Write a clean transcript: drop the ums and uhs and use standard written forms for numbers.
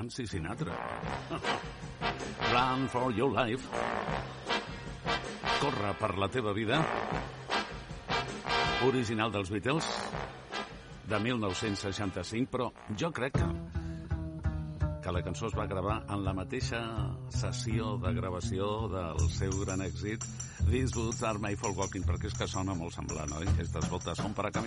Nancy Sinatra. Run for your life. Corre per la teva vida. Original dels Beatles, de 1965, però jo crec que la cançó es va gravar en la mateixa sessió de gravació del seu gran èxit These Boots Are Made for Walking, perquè és que sona molt semblant, oi? Aquestes botes són per a caminar.